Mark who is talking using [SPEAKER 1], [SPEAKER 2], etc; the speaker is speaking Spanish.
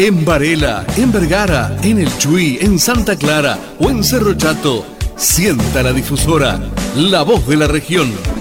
[SPEAKER 1] En Varela, en Vergara, en El Chuy, en Santa Clara o en Cerro Chato, sienta la difusora, la voz de la región.